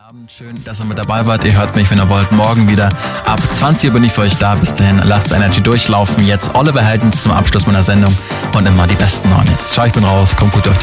Abend, schön, dass ihr mit dabei wart. Ihr hört mich, wenn ihr wollt, morgen wieder. Ab 20 Uhr bin ich für euch da. Bis dahin, lasst Energy durchlaufen. Jetzt Oliver Heldens zum Abschluss meiner Sendung und immer die besten neuen Hits. Ciao, ich bin raus, kommt gut durch die